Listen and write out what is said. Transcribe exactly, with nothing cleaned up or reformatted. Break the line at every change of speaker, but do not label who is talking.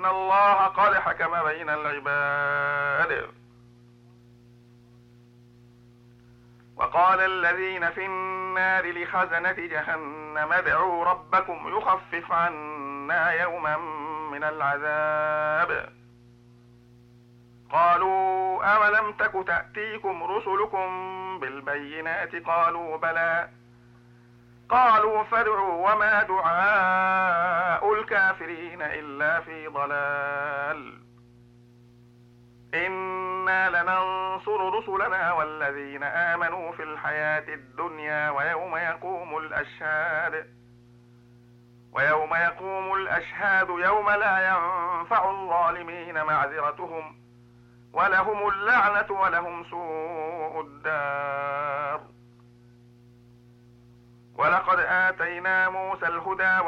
أن الله قد حكم بين العباد. وقال الذين في النار لخزنة جهنم ادعوا ربكم يخفف عنا يوما من العذاب. قالوا أولم تك تأتيكم رسلكم بالبينات قالوا بلى. قالوا فادعوا وما دعاء الكافرين إلا في ضلال. إنا لننصر رسلنا والذين آمنوا في الحياة الدنيا ويوم يقوم الأشهاد ويوم يقوم الأشهاد يوم لا ينفع الظالمين معذرتهم ولهم اللعنة ولهم سوء الدار. ولقد آتينا موسى الهدى